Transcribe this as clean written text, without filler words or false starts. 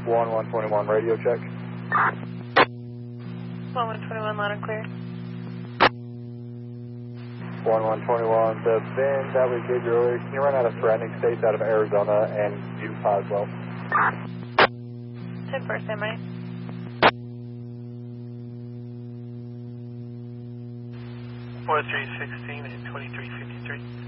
1121 radio check. 1121 loud and clear. 1121, the VIN that we gave you earlier, can you run out of threatening states out of Arizona and Utah as well? 10-4, standby. Four 316 and 2353.